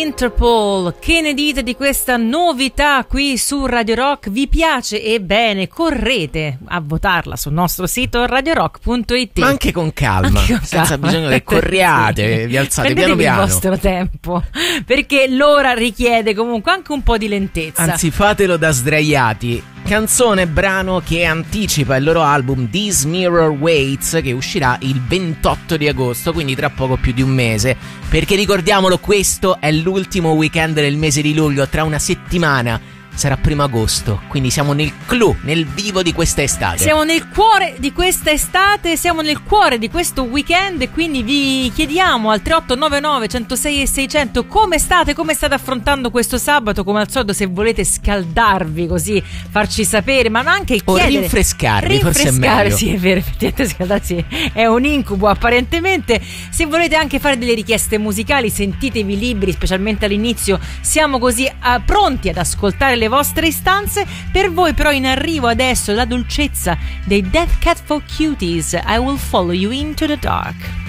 Interpol, che ne dite di questa novità qui su Radio Rock? Vi piace? Ebbene, correte a votarla sul nostro sito radiorock.it. Ma anche con calma, senza bisogno che corriate, vi alzate piano piano. Il vostro tempo, perché l'ora richiede comunque anche un po' di lentezza. Anzi, fatelo da sdraiati. Canzone, brano che anticipa il loro album This Mirror Waits, che uscirà il 28 di agosto, quindi tra poco più di un mese. Perché ricordiamolo, questo è l'ultimo weekend del mese di luglio, tra una settimana sarà 1 agosto, quindi siamo nel clou, nel vivo di questa estate. Siamo nel cuore di questa estate, siamo nel cuore di questo weekend, e quindi vi chiediamo al 3899 106 e 600 come state affrontando questo sabato. Come al solito, se volete scaldarvi così, farci sapere, ma anche chiedere, o rinfrescarvi, forse è meglio. Sì, è vero, effettivamente scaldarsi è un incubo apparentemente. Se volete anche fare delle richieste musicali, sentitevi liberi, specialmente all'inizio, siamo così pronti ad ascoltare le vostre istanze. Per voi però in arrivo adesso la dolcezza dei Death Cat for Cuties, I Will Follow You Into the Dark.